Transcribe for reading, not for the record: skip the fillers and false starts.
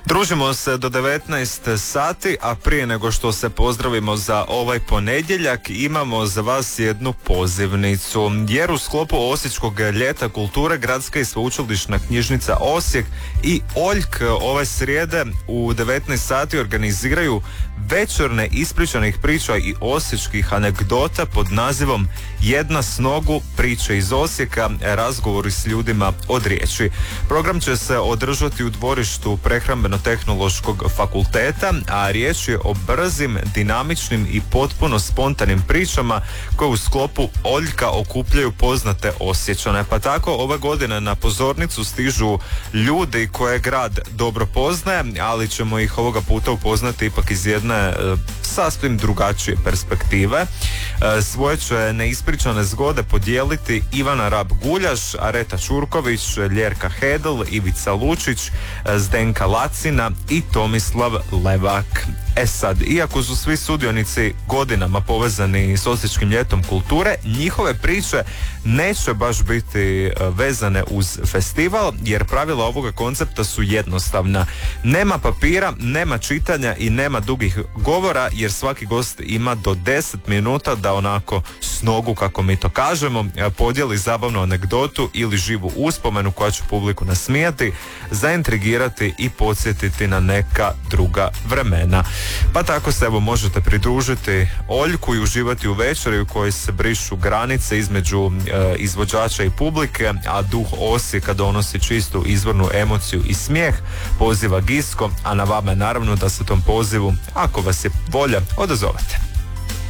Družimo se do 19 sati, a prije nego što se pozdravimo za ovaj ponedjeljak, imamo za vas jednu pozivnicu. Jer u sklopu Osječkog ljeta kulture Gradska i sveučilišna knjižnica Osijek i Oljk ove srijede u 19 sati organiziraju večerne ispričanih priča i osječkih anegdota pod nazivom Jedna s nogu, priče iz Osijeka, razgovori s ljudima od riječi. Program će se održati u dvorištu Prehrambeno-tehnološkog fakulteta, a riječ je o brzim, dinamičnim i potpuno spontanim pričama koje u sklopu Oljka okupljaju poznate Osječane. Pa tako ove godine na pozornicu stižu ljudi koje grad dobro poznaje, ali ćemo ih ovoga puta upoznati ipak iz jedne sasvim drugačije perspektive. Svoje će neispričane zgode podijeliti Ivana Rab-Guljaš, Areta Čurković, Ljerka Hedl, Ivica Lučić, Zdenka Lacina i Tomislav Levak. Sad, iako su svi sudionici godinama povezani s Osječkim ljetom kulture, njihove priče neće baš biti vezane uz festival, jer pravila ovoga koncepta su jednostavna. Nema papira, nema čitanja i nema dugih govora, jer svaki gost ima do 10 minuta da onako s nogu, kako mi to kažemo, podijeli zabavnu anegdotu ili živu uspomenu koja će publiku nasmijati, zaintrigirati i podsjetiti na neka druga vremena. Pa tako se evo možete pridružiti Oljku i uživati u večeri u kojoj se brišu granice između izvođača i publike, a duh Osijeka donosi čistu izvornu emociju i smijeh, poziva Gisko, a na vama je naravno da se tom pozivu, ako vas je volja, odazovete.